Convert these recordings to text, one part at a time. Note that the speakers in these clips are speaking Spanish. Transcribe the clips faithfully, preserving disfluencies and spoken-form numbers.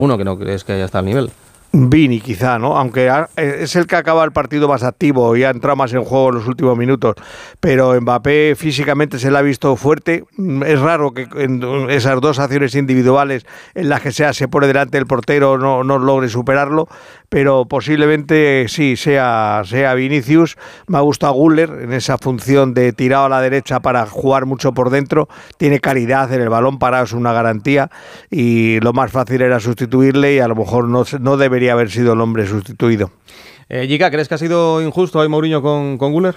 Uno que no crees que haya estado al nivel. Vini quizá, ¿no? Aunque es el que acaba el partido más activo y ha entrado más en juego en los últimos minutos, pero Mbappé físicamente se le ha visto fuerte. Es raro que en esas dos acciones individuales en las que sea se pone delante del portero no, no logre superarlo, pero posiblemente sí sea, sea Vinicius. Me ha gustado Güler en esa función de tirado a la derecha para jugar mucho por dentro, tiene calidad en el balón parado, es una garantía, y lo más fácil era sustituirle y a lo mejor no, no debería haber sido el hombre sustituido. Eh, Giga, ¿crees que ha sido injusto ahí Mourinho con, con Güler?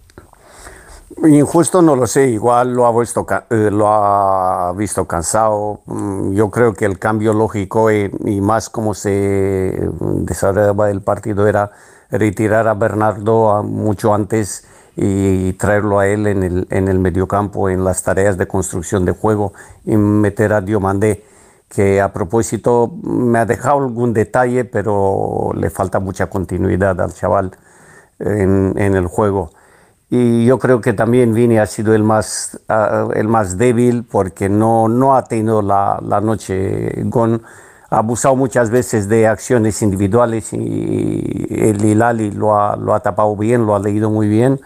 Injusto no lo sé, igual lo ha, visto, eh, lo ha visto cansado. Yo creo que el cambio lógico y, y más como se desarrollaba el partido era retirar a Bernardo a mucho antes y traerlo a él en el, en el mediocampo, en las tareas de construcción de juego, y meter a Diomandé, que a propósito me ha dejado algún detalle, pero le falta mucha continuidad al chaval en, en el juego. Y yo creo que también Vini ha sido el más, uh, el más débil, porque no, no ha tenido la, la noche. Gon ha abusado muchas veces de acciones individuales y el Hilali lo ha, lo ha tapado bien, lo ha leído muy bien.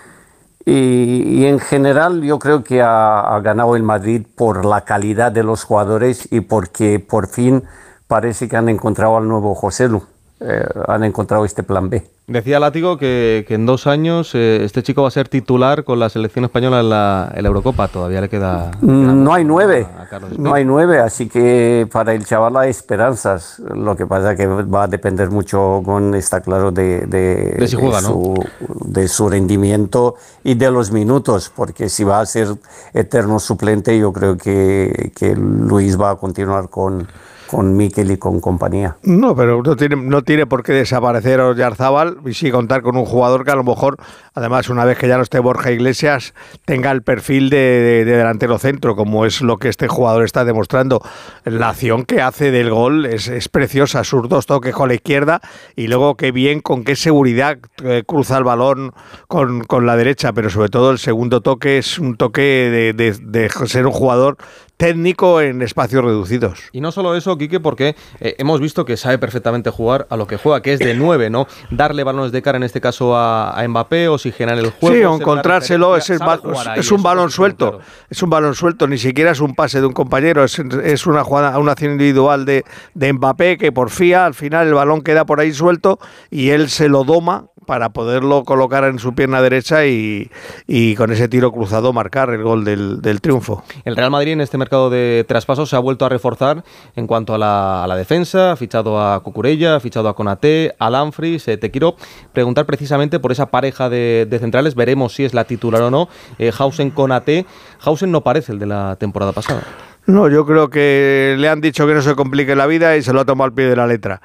Y, y en general yo creo que ha, ha ganado el Madrid por la calidad de los jugadores y porque por fin parece que han encontrado al nuevo Joselu, eh, han encontrado este plan B. Decía Látigo que, que en dos años eh, este chico va a ser titular con la selección española en la, en la Eurocopa. Todavía le queda... No hay nueve, no hay nueve, así que para el chaval hay esperanzas. Lo que pasa es que va a depender mucho, con está claro, de, de, de, si juega, de, su, ¿no? de su rendimiento y de los minutos, porque si va a ser eterno suplente, yo creo que, que Luis va a continuar con... con Mikel y con compañía. No, pero no tiene, no tiene por qué desaparecer Oyarzábal, y sí contar con un jugador que a lo mejor, además, una vez que ya no esté Borja Iglesias, tenga el perfil de, de, de delantero centro, como es lo que este jugador está demostrando. La acción que hace del gol es, es preciosa, sus dos toques con la izquierda, y luego qué bien, con qué seguridad eh, cruza el balón con, con la derecha, pero sobre todo el segundo toque es un toque de, de, de ser un jugador técnico en espacios reducidos. Y no solo eso, Quique, porque eh, hemos visto que sabe perfectamente jugar a lo que juega, que es de nueve, ¿no? Darle balones de cara, en este caso a, a Mbappé, oxigenar el juego. Sí, o encontrárselo, es, el ba- es un balón suelto, claro. Es un balón suelto, ni siquiera es un pase de un compañero, es, es una jugada, una acción individual de, de Mbappé que porfía, al final el balón queda por ahí suelto y él se lo doma para poderlo colocar en su pierna derecha y, y con ese tiro cruzado marcar el gol del, del triunfo. El Real Madrid en este mercado de traspasos se ha vuelto a reforzar en cuanto a la, a la defensa, ha fichado a Cucurella, ha fichado a Konaté, a Dumfries. Eh, te quiero preguntar precisamente por esa pareja de, de centrales, veremos si es la titular o no, eh, Hausen-Konaté. Hausen no parece el de la temporada pasada. No, yo creo que le han dicho que no se complique la vida y se lo ha tomado al pie de la letra.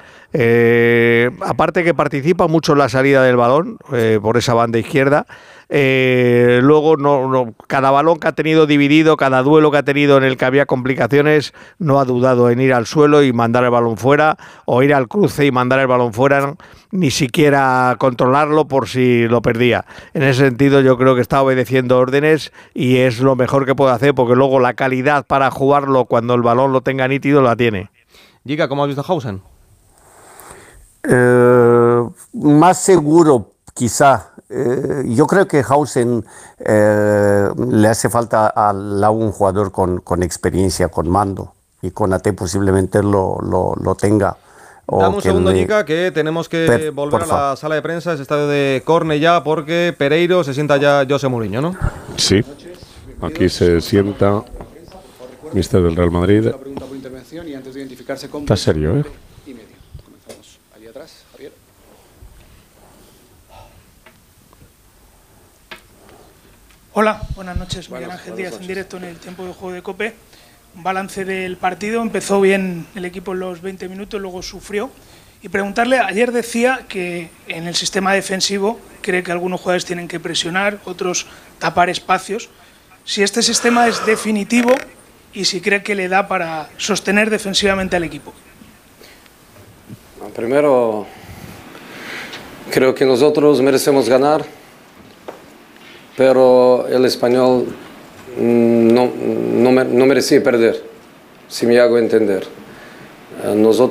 Eh, aparte que participa mucho en la salida del balón, eh, por esa banda izquierda. Eh, luego, no, no, cada balón que ha tenido dividido, cada duelo que ha tenido en el que había complicaciones, no ha dudado en ir al suelo y mandar el balón fuera, o ir al cruce y mandar el balón fuera, ni siquiera controlarlo por si lo perdía. En ese sentido, yo creo que está obedeciendo órdenes y es lo mejor que puede hacer, porque luego la calidad para jugarlo cuando el balón lo tenga nítido la tiene. Giga, ¿cómo has visto a Hausen? Eh, más seguro, quizá. Eh, yo creo que Hausen eh, le hace falta a un jugador con, con experiencia, con mando, y Konaté posiblemente lo, lo, lo tenga. Dame un segundo, Giga, que tenemos que per, volver a la sala de prensa, ese estadio de Cornellá, porque Pereiro se sienta ya José Mourinho, ¿no? Sí, aquí se sienta míster del Real Madrid. Está serio, ¿eh? Hola, buenas noches. Miguel Ángel Díaz en directo en el tiempo de juego de COPE. Un balance del partido. Empezó bien el equipo en los veinte minutos, luego sufrió. Y preguntarle, ayer decía que en el sistema defensivo cree que algunos jugadores tienen que presionar, otros tapar espacios. Si este sistema es definitivo y si cree que le da para sostener defensivamente al equipo. Primero, creo que nosotros merecemos ganar. Pero el Español no, no, no merecía perder, si me hago entender. nosotros